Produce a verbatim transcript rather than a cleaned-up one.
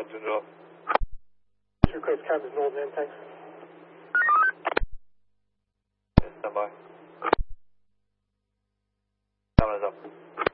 Ginger off. Request cabin North End, thanks. Yeah, stand by. Cameras up.